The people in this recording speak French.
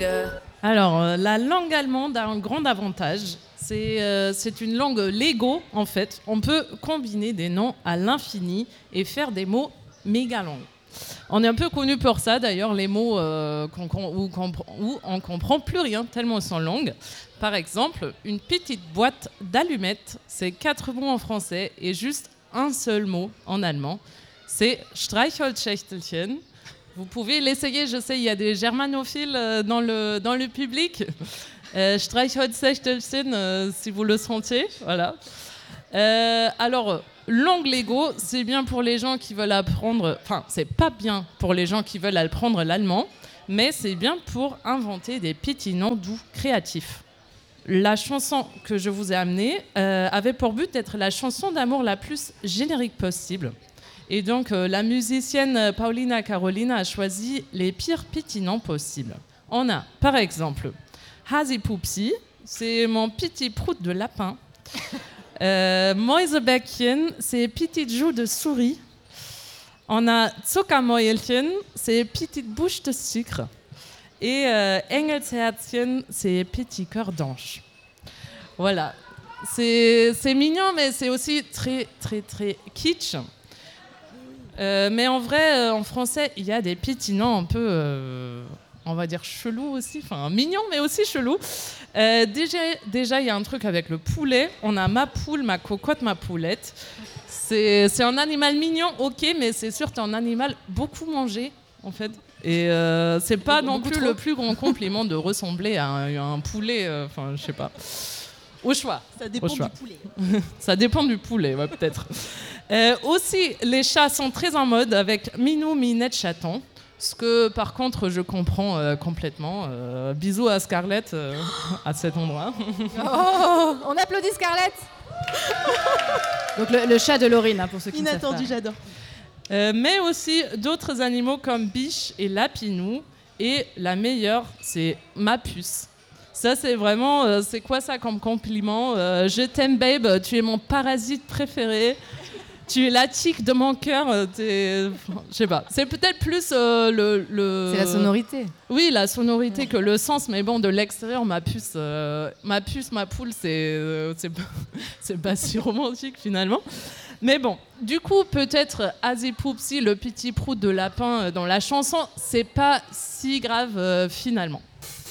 Alors, la langue allemande a un grand avantage. C'est une langue Lego, en fait. On peut combiner des noms à l'infini et faire des mots méga longs. On est un peu connu pour ça, d'ailleurs, les mots où on comprend plus rien, tellement ils sont longues. Par exemple, une petite boîte d'allumettes, c'est 4 mots en français et juste un seul mot en allemand. C'est Streichholzschächtelchen. Vous pouvez l'essayer, je sais, il y a des germanophiles dans le public. Streichholzschächtelchen, si vous le sentiez, voilà. Alors, langue Lego, c'est bien pour les gens qui veulent apprendre... Enfin, c'est pas bien pour les gens qui veulent apprendre l'allemand, mais c'est bien pour inventer des petits noms doux créatifs. La chanson que je vous ai amenée avait pour but d'être la chanson d'amour la plus générique possible. Et donc, la musicienne Paulina Carolina a choisi les pires petits noms possibles. On a, par exemple, Hasi-Pupsi, c'est mon petit prout de lapin. Mäusebäckchen, c'est petite joue de souris. On a Zuckermäulchen, c'est petite bouche de sucre. Et Engelsherzchen, c'est petit cœur d'ange. Voilà. C'est mignon, mais c'est aussi très, très, très kitsch. Mais en vrai, en français, il y a des petits noms un peu, on va dire, chelous aussi. Enfin, mignons, mais aussi chelous. Déjà, il y a un truc avec le poulet. On a ma poule, ma cocotte, ma poulette. C'est un animal mignon, ok, mais c'est sûr, c'est un animal beaucoup mangé, en fait. Et c'est pas non plus le plus grand compliment de ressembler à un poulet. Enfin, je sais pas. Au choix. Ça dépend du poulet. Ça dépend du poulet, ouais, peut-être. Aussi, les chats sont très en mode avec Minou, Minette, Chaton. Ce que, par contre, je comprends complètement. Bisous à Scarlett à cet endroit. Oh, on applaudit Scarlett. Donc le chat de Laurine, hein, pour ceux qui ne savent pas. Inattendu, j'adore. Mais aussi d'autres animaux comme Biche et Lapinou. Et la meilleure, c'est ma puce. Ça, c'est vraiment... c'est quoi ça comme compliment je t'aime, babe. Tu es mon parasite préféré. Tu es la tique de mon cœur. Je sais pas. C'est peut-être plus C'est la sonorité. Oui, la sonorité que le sens. Mais bon, de l'extérieur, ma puce, ma poule, c'est pas si romantique finalement. Mais bon, du coup, peut-être Hasi-Pupsi, le petit prout de lapin dans la chanson, c'est pas si grave finalement.